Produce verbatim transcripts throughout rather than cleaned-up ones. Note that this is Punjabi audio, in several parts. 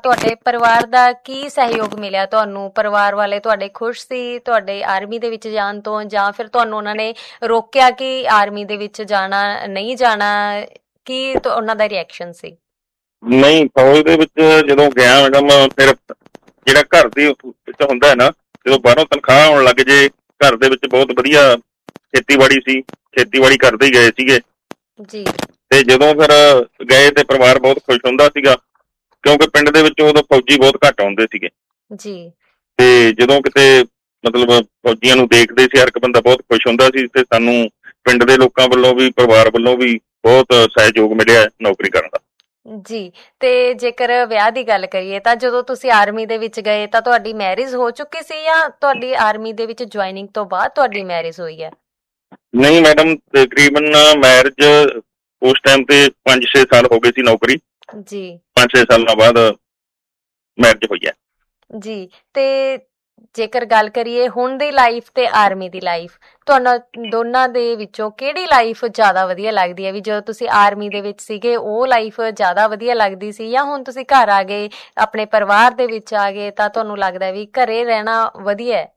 ਤੁਹਾਡੇ ਪਰਿਵਾਰ ਦਾ ਕੀ ਸਹਿਯੋਗ ਮਿਲਿਆ ਤੁਹਾਨੂੰ? ਪਰਿਵਾਰ ਵਾਲੇ ਤੁਹਾਡੇ ਖੁਸ਼ ਸੀ ਤੁਹਾਡੇ ਆਰਮੀ ਦੇ ਵਿੱਚ ਜਾਣ ਤੋਂ, ਜਾਂ ਫਿਰ ਤੁਹਾਨੂੰ ਉਹਨਾਂ ਨੇ ਰੋਕਿਆ ਕਿ ਆਰਮੀ ਦੇ ਵਿੱਚ ਜਾਣਾ ਨਹੀਂ ਜਾਣਾ? ਕੀ ਉਹਨਾਂ ਦਾ ਰਿਐਕਸ਼ਨ ਸੀ? ਨਹੀਂ, ਫੌਜ ਦੇ ਵਿੱਚ ਜਦੋਂ ਗਿਆ ਮੈਡਮ, ਫਿਰ ਜਿਹੜਾ ਘਰ ਦੇ ਵਿੱਚ ਹੁੰਦਾ ਹੈ ਨਾ, ਜਦੋਂ ਬਾਹਰੋਂ ਤਨਖਾਹ ਆਉਣ ਲੱਗ ਜੇ, ਘਰ ਦੇ ਵਿੱਚ ਬਹੁਤ ਵਧੀਆ ਖੇਤੀਬਾੜੀ ਸੀ, ਖੇਤੀਬਾੜੀ ਕਰਦੇ ਹੀ ਗਏ ਸੀਗੇ ਜੀ। ਤੇ ਜਦੋਂ ਫਿਰ ਗਏ ਤੇ ਪਰਿਵਾਰ ਬਹੁਤ ਖੁਸ਼ ਹੁੰਦਾ ਸੀਗਾ, ਕਿਉਂਕਿ ਪਿੰਡ ਦੇ ਵਿੱਚ ਉਦੋਂ ਫੌਜੀ ਬਹੁਤ ਘੱਟ ਆਉਂਦੇ ਸੀਗੇ ਜੀ। ਤੇ ਜਦੋਂ ਕਿਤੇ ਮਤਲਬ ਫੌਜੀਆਂ ਨੂੰ ਦੇਖਦੇ ਸੀ, ਹਰ ਇੱਕ ਬੰਦਾ ਬਹੁਤ ਖੁਸ਼ ਹੁੰਦਾ ਸੀ। ਤੇ ਸਾਨੂੰ ਪਿੰਡ ਦੇ ਲੋਕਾਂ ਵੱਲੋਂ ਵੀ, ਪਰਿਵਾਰ ਵੱਲੋਂ ਵੀ ਬਹੁਤ ਸਹਿਯੋਗ ਮਿਲਿਆ ਨੌਕਰੀ ਕਰਨ ਦਾ। ਜੀ। ਤੇ ਜੇਕਰ ਵਿਆਹ ਦੀ ਗੱਲ ਕਰੀਏ ਤਾਂ ਜਦੋਂ ਤੁਸੀਂ ਆਰਮੀ ਦੇ ਵਿੱਚ ਗਏ ਤਾਂ ਤੁਹਾਡੀ ਮੈਰਿਜ ਹੋ ਚੁੱਕੀ ਸੀ, ਜਾਂ ਤੁਹਾਡੀ ਆਰਮੀ ਦੇ ਵਿੱਚ ਜੁਆਇਨਿੰਗ ਤੋਂ ਬਾਅਦ ਤੁਹਾਡੀ ਮੈਰਿਜ ਹੋਈ ਹੈ? ਨਹੀਂ ਮੈਡਮ, ਤਕਰੀਬਨ ਮੈਰਿਜ ਉਸ ਟਾਈਮ ਤੇ ਪੰਜ ਛੇ ਸਾਲ ਹੋ ਗਏ ਸੀ ਨੌਕਰੀ ਜੀ। ਪੰਜ ਛੇ ਸਾਲਾਂ ਬਾਅਦ ਮੈਰਿਜ ਹੋਈ ਹੈ ਜੀ। ਤੇ ਜੇਕਰ ਗੱਲ ਕਰੀਏ ਹੁਣ ਦੀ ਲਾਈਫ ਤੇ ਆਰਮੀ ਦੀ ਲਾਈਫ, ਤੁਹਾਨੂੰ ਦੋਨਾਂ ਦੇ ਵਿੱਚੋਂ ਕਿਹੜੀ ਲਾਈਫ ਜ਼ਿਆਦਾ ਵਧੀਆ ਲੱਗਦੀ ਹੈ? ਵੀ ਜਦੋਂ ਤੁਸੀਂ ਆਰਮੀ ਦੇ ਵਿੱਚ ਸੀਗੇ ਉਹ ਲਾਈਫ ਜ਼ਿਆਦਾ ਵਧੀਆ ਲੱਗਦੀ ਸੀ, ਜਾਂ ਹੁਣ ਤੁਸੀਂ ਘਰ ਆ ਗਏ, ਆਪਣੇ ਪਰਿਵਾਰ ਦੇ ਵਿੱਚ ਆ ਗਏ ਤਾਂ ਤੁਹਾਨੂੰ ਲੱਗਦਾ ਵੀ ਘਰੇ ਰਹਿਣਾ ਵਧੀਆ ਹੈ?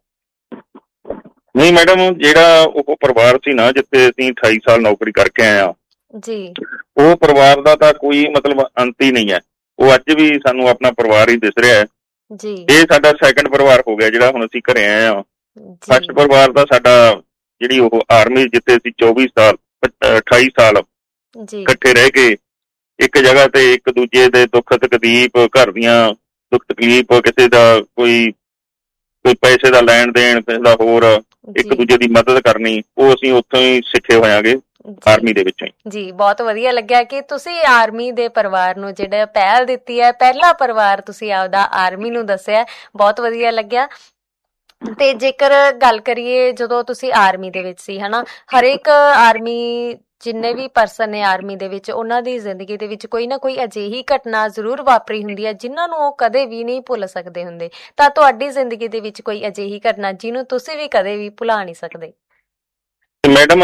ਨਹੀਂ ਮੈਡਮ, ਜਿਹੜਾ ਉਹ ਪਰਿਵਾਰ ਸੀ ਨਾ, ਜਿੱਥੇ ਅਸੀਂ ਅਠਾਈ ਸਾਲ ਨੌਕਰੀ ਕਰਕੇ ਆਏ ਆ ਜੀ, ਉਹ ਪਰਿਵਾਰ ਦਾ ਤਾਂ ਕੋਈ ਮਤਲਬ ਅੰਤ ਹੀ ਨਹੀਂ ਹੈ। ਉਹ ਅੱਜ ਵੀ ਸਾਨੂੰ ਆਪਣਾ ਪਰਿਵਾਰ ਹੀ ਦਿਸ ਰਿਹਾ ਹੈ ਜੀ। ਇਹ ਸਾਡਾ ਸੈਕੰਡ ਪਰਿਵਾਰ ਹੋ ਗਿਆ ਜਿਹੜਾ ਹੁਣ ਅਸੀਂ ਘਰੇ ਆਏ ਆ। ਫਸਟ ਪਰਿਵਾਰ ਦਾ ਸਾਡਾ ਜਿਹੜੀ ਉਹ ਆਰਮੀ, ਜਿੱਥੇ ਅਸੀਂ ਚੌਵੀ ਸਾਲ ਅਠਾਈ ਸਾਲ ਇਕੱਠੇ ਰਹਿ ਕੇ ਇੱਕ ਜਗ੍ਹਾ ਤੇ ਇੱਕ ਦੂਜੇ ਦੇ ਦੁੱਖ ਤਕਲੀਫ, ਘਰ ਦੀਆਂ ਦੁੱਖ ਤਕਲੀਫ, ਕਿਸੇ ਦਾ ਕੋਈ ਕੋਈ ਪੈਸੇ ਦਾ ਲੈਣ ਦੇਣ, ਕਿਸੇ ਦਾ ਹੋਰ ਇੱਕ ਦੂਜੇ ਦੀ ਮਦਦ ਕਰਨੀ, ਉਹ ਅਸੀਂ ਉੱਥੋਂ ਹੀ ਸਿੱਖੇ ਹੋਇਆਂਗੇ ਆਰਮੀ ਦੇ ਵਿੱਚੋਂ ਹੀ। ਜੀ, ਬਹੁਤ ਵਧੀਆ ਲੱਗਿਆ ਕਿ ਤੁਸੀਂ ਆਰਮੀ ਦੇ ਪਰਿਵਾਰ ਨੂੰ ਜਿਹੜਾ ਪਹਿਲ ਦਿੱਤੀ ਹੈ, ਪਹਿਲਾ ਪਰਿਵਾਰ ਤੁਸੀਂ ਆਪਦਾ ਆਰਮੀ ਨੂੰ ਦੱਸਿਆ, ਬਹੁਤ ਵਧੀਆ ਲੱਗਿਆ। ਤੇ ਜੇਕਰ ਗੱਲ ਕਰੀਏ ਜਦੋਂ ਤੁਸੀਂ ਆਰਮੀ ਦੇ ਵਿੱਚ ਸੀ, ਹਨਾ, ਹਰੇਕ ਆਰਮੀ ਜਿੰਨੇ ਵੀ ਪਰਸਨ ਨੇ ਆਰਮੀ ਦੇ ਵਿੱਚ, ਉਹਨਾਂ ਦੀ ਜ਼ਿੰਦਗੀ ਦੇ ਵਿੱਚ ਕੋਈ ਨਾ ਕੋਈ ਅਜਿਹੀ ਘਟਨਾ ਜ਼ਰੂਰ ਵਾਪਰੀ ਹੁੰਦੀ ਹੈ ਜਿਨ੍ਹਾਂ ਨੂੰ ਉਹ ਕਦੇ ਵੀ ਨਹੀਂ ਭੁੱਲ ਸਕਦੇ ਹੁੰਦੇ। ਤਾਂ ਤੁਹਾਡੀ ਜ਼ਿੰਦਗੀ ਦੇ ਵਿੱਚ ਕੋਈ ਅਜਿਹੀ ਘਟਨਾ ਜਿਹਨੂੰ ਤੁਸੀਂ ਵੀ ਕਦੇ ਵੀ ਭੁਲਾ ਨਹੀਂ ਸਕਦੇ? ਮੈਡਮ,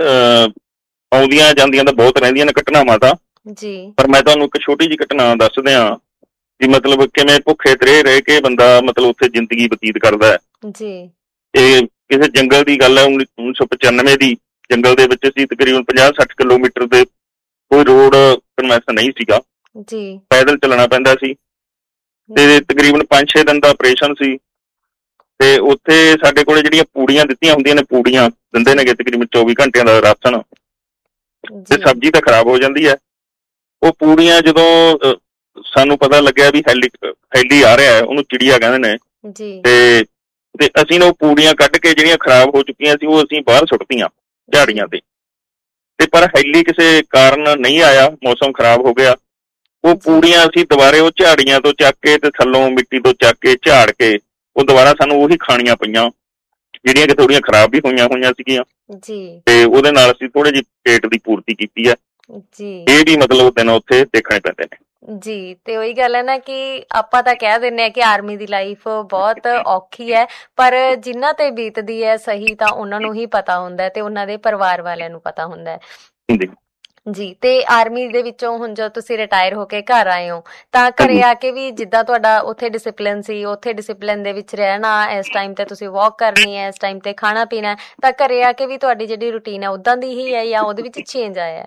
ਆਉਂਦੀਆਂ ਜਾਂਦੀਆਂ ਤਾਂ ਬਹੁਤ ਰਹਿੰਦੀਆਂ ਨੇ ਘਟਨਾਵਾਂ ਤਾਂ ਜੀ, ਪਰ ਮੈਂ ਤੁਹਾਨੂੰ ਇੱਕ ਛੋਟੀ ਜਿਹੀ ਘਟਨਾ ਦੱਸ ਦਿਆਂ ਕਿ ਮਤਲਬ ਕਿਵੇਂ ਭੁੱਖੇ ਤਰੇ ਰਹਿ ਕੇ ਬੰਦਾ ਮਤਲਬ ਉੱਥੇ ਜ਼ਿੰਦਗੀ ਬਤੀਤ ਕਰਦਾ ਹੈ ਜੀ। ਇਹ ਕਿਸੇ ਜੰਗਲ ਦੀ ਗੱਲ ਹੈ, ਉੱਨੀ ਸੌ ਪਚਾਨਵੇਂ ਦੀ। ਜੰਗਲ ਦੇ ਵਿੱਚ ਸੀ, ਤਕਰੀਬਨ ਪੰਜਾਹ ਸੱਠ ਕਿਲੋਮੀਟਰ ਦੇ, ਕੋਈ ਰੋਡ ਕਨਵੈਂਸ ਨਹੀਂ ਸੀਗਾ ਜੀ, ਪੈਦਲ ਚੱਲਣਾ ਪੈਂਦਾ ਸੀ। ਤੇ ਤਕਰੀਬਨ ਪੰਜ ਛੇ ਦਿਨ ਦਾ ਆਪਰੇਸ਼ਨ ਸੀ। ਤੇ ਉੱਥੇ ਸਾਡੇ ਕੋਲ ਜਿਹੜੀਆਂ ਪੂੜੀਆਂ ਦਿੱਤੀਆਂ ਹੁੰਦੀਆਂ ਨੇ, ਪੂੜੀਆਂ ਦਿੰਦੇ ਨੇਗੇ ਤਕਰੀਬਨ ਚੌਵੀ ਘੰਟਿਆਂ ਦਾ ਰਾਸ਼ਨ, ਤੇ ਸਬਜ਼ੀ ਤਾਂ ਖਰਾਬ ਹੋ ਜਾਂਦੀ ਹੈ। ਉਹ ਪੂੜੀਆਂ ਜਦੋਂ ਸਾਨੂੰ ਪਤਾ ਲੱਗਿਆ ਵੀ ਹੈਲੀ ਹੈਲੀ ਆ ਰਿਹਾ, ਉਹਨੂੰ ਚਿੜੀਆ ਕਹਿੰਦੇ ਨੇ ਜੀ, ਤੇ ਤੇ ਅਸੀਂ ਨਾ ਉਹ ਪੂੜੀਆਂ ਕੱਢ ਕੇ ਜਿਹੜੀਆਂ ਖਰਾਬ ਹੋ ਚੁੱਕੀਆਂ ਸੀ ਉਹ ਅਸੀਂ ਬਾਹਰ ਸੁੱਟਤੀਆਂ ਝਾੜੀਆਂ ਤੇ। ਤੇ ਪਰ ਹੈਲੀ ਕਿਸੇ ਕਾਰਨ ਨਹੀਂ ਆਇਆ, ਮੌਸਮ ਖਰਾਬ ਹੋ ਗਿਆ। ਉਹ ਪੂੜੀਆਂ ਅਸੀਂ ਦੁਬਾਰੇ ਉਹ ਝਾੜੀਆਂ ਤੋਂ ਚੱਕ ਕੇ ਤੇ ਥੱਲੋਂ ਮਿੱਟੀ ਤੋਂ ਚੱਕ ਕੇ ਝਾੜ ਕੇ ਉਹ ਦੁਬਾਰਾ ਸਾਨੂੰ ਉਹੀ ਖਾਣੀਆਂ ਪਈਆਂ, ਜਿਹੜੀਆਂ ਕਿ ਥੋੜੀਆਂ ਖਰਾਬ ਵੀ ਹੋਈਆਂ ਹੋਈਆਂ ਸੀਗੀਆਂ ਜੀ। ਤੇ ਉਹਦੇ ਨਾਲ ਅਸੀਂ ਥੋੜੇ ਜਿਹੀ ਪੇਟ ਦੀ ਪੂਰਤੀ ਕੀਤੀ ਹੈ ਜੀ। ਇਹ ਵੀ ਮਤਲਬ ਦਿਨ ਉੱਥੇ ਦੇਖਣੇ ਪੈਂਦੇ ਨੇ ਜੀ। ਤੇ ਉਹੀ ਗੱਲ ਹੈ ਨਾ ਕਿ ਆਪਾਂ ਤਾਂ ਕਹਿ ਦਿੰਦੇ ਹਾਂ ਕਿ ਆਰਮੀ ਦੀ ਲਾਈਫ ਬਹੁਤ ਔਖੀ ਹੈ, ਪਰ ਜਿਨ੍ਹਾਂ ਤੇ ਬੀਤਦੀ ਹੈ ਸਹੀ ਤਾਂ ਉਹਨਾਂ ਨੂੰ ਹੀ ਪਤਾ ਹੁੰਦਾ ਤੇ ਉਹਨਾਂ ਦੇ ਪਰਿਵਾਰ ਵਾਲਿਆਂ ਨੂੰ ਪਤਾ ਹੁੰਦਾ ਹੈ ਜੀ। ਤੇ ਆਰਮੀ ਦੇ ਵਿੱਚੋਂ ਹੁਣ ਜਦੋਂ ਤੁਸੀਂ ਰਿਟਾਇਰ ਹੋ ਕੇ ਘਰ ਆਏ ਹੋ ਤਾਂ ਘਰੇ ਆ ਕੇ ਵੀ ਜਿੱਦਾਂ ਤੁਹਾਡਾ ਉੱਥੇ ਡਿਸਿਪਲਿਨ ਸੀ, ਉੱਥੇ ਡਿਸਿਪਲਿਨ ਦੇ ਵਿੱਚ ਰਹਿਣਾ, ਇਸ ਟਾਈਮ ਤੇ ਤੁਸੀਂ ਵਾਕ ਕਰਨੀ ਹੈ, ਇਸ ਟਾਈਮ ਤੇ ਖਾਣਾ ਪੀਣਾ, ਤਾਂ ਘਰੇ ਆ ਕੇ ਵੀ ਤੁਹਾਡੀ ਜਿਹੜੀ ਰੂਟੀਨ ਹੈ ਉਦਾਂ ਦੀ ਹੀ ਹੈ ਜਾਂ ਉਹਦੇ ਵਿੱਚ ਚੇਂਜ ਆਇਆ?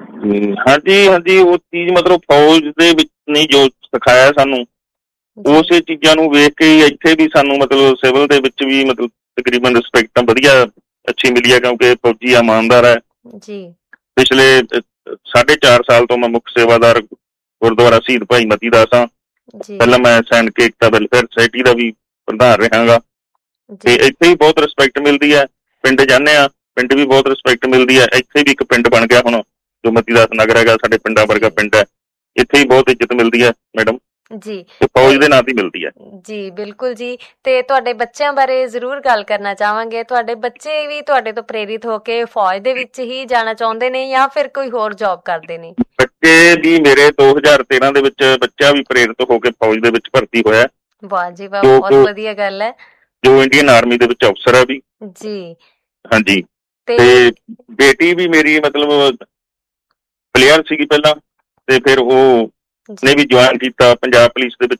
ਹਾਂਜੀ ਹਾਂਜੀ, ਉਹ ਚੀਜ਼ ਮਤਲਬ ਫੌਜ ਦੇ ਵਿੱਚ ਨਹੀਂ ਜੋ ਸਿਖਾਇਆ ਸਾਨੂੰ, ਉਸੇ ਚੀਜ਼ਾਂ ਨੂੰ ਵੇਖ ਕੇ ਹੀ ਇੱਥੇ ਵੀ ਸਾਨੂੰ ਮਤਲਬ ਸਿਵਲ ਦੇ ਵਿੱਚ ਵੀ ਮਤਲਬ ਤਕਰੀਬਨ ਰਿਸਪੈਕਟ ਤਾਂ ਵਧੀਆ ਅੱਛੀ ਮਿਲੀ ਹੈ, ਕਿਉਂਕਿ ਫੌਜੀ ਇਮਾਨਦਾਰ ਹੈ ਜੀ। ਪਿਛਲੇ ਸਾਢੇ ਚਾਰ ਸਾਲ ਤੋਂ ਮੈਂ ਮੁੱਖ ਸੇਵਾਦਾਰ ਗੁਰਦੁਆਰਾ ਸ਼ਹੀਦ ਭਾਈ ਮਤੀ ਦਾਸ ਹਾਂ। ਪਹਿਲਾਂ ਮੈਂ ਸੈਨਿਕ ਏਕਤਾ ਵੈਲਫੇਅਰ ਸੁਸਾਇਟੀ ਦਾ ਵੀ ਪ੍ਰਧਾਨ ਰਿਹਾਂਗਾ। ਤੇ ਇੱਥੇ ਵੀ ਬਹੁਤ ਰਿਸਪੈਕਟ ਮਿਲਦੀ ਹੈ। ਪਿੰਡ ਜਾਂਦੇ ਹਾਂ, ਪਿੰਡ ਵੀ ਬਹੁਤ ਰਿਸਪੈਕਟ ਮਿਲਦੀ ਹੈ। ਇੱਥੇ ਵੀ ਇੱਕ ਪਿੰਡ ਬਣ ਗਿਆ ਹੁਣ ਜੋ ਮਤੀ ਦਾਸ ਨਗਰ ਹੈਗਾ, ਸਾਡੇ ਪਿੰਡਾਂ ਵਰਗਾ ਪਿੰਡ ਹੈ। ਇੱਥੇ ਵੀ ਬਹੁਤ ਇੱਜ਼ਤ ਮਿਲਦੀ ਹੈ ਮੈਡਮ ਜੀ, ਤੇ ਫੌਜ ਦੇ ਨਾਂ ਤੇ ਮਿਲਦੀ ਹੈ ਜੀ। ਬਿਲਕੁਲ ਜੀ। ਤੇ ਤੁਹਾਡੇ ਬੱਚਿਆਂ ਬਾਰੇ ਜ਼ਰੂਰ ਗੱਲ ਕਰਨਾ ਚਾਹਾਂਗੇ। ਤੁਹਾਡੇ ਬੱਚੇ ਵੀ ਤੁਹਾਡੇ ਤੋਂ ਪ੍ਰੇਰਿਤ ਹੋ ਕੇ ਫੌਜ ਦੇ ਵਿੱਚ ਹੀ ਜਾਣਾ ਚਾਹੁੰਦੇ ਨੇ ਜਾਂ ਫਿਰ ਕੋਈ ਹੋਰ ਜੌਬ ਕਰਦੇ ਨੇ? ਬੱਚੇ ਵੀ ਮੇਰੇ ਦੋ ਹਜ਼ਾਰ ਤੇਰਾਂ ਦੇ ਵਿੱਚ ਬੱਚਾ ਵੀ ਪ੍ਰੇਰਿਤ ਹੋ ਕੇ ਫੌਜ ਦੇ ਵਿੱਚ ਭਰਤੀ ਹੋਇਆ। ਵਾਹ ਜੀ ਵਾਹ, ਬਹੁਤ ਵਧੀਆ ਗੱਲ ਹੈ। ਜੋ ਇੰਡੀਅਨ ਆਰਮੀ ਦੇ ਵਿੱਚ ਅਫਸਰ ਹੈ ਵੀ ਜੀ। ਹਾਂਜੀ। ਤੇ ਬੇਟੀ ਵੀ ਮੇਰੀ ਮਤਲਬ ਪਲੇਅਰ ਸੀਗੀ ਪਹਿਲਾਂ, ਤੇ ਫਿਰ ਉਹ ਨੇ ਵੀ ਜੁਆਇਨ ਕੀਤਾ ਪੰਜਾਬ ਪੁਲਿਸ ਦੇ ਵਿੱਚ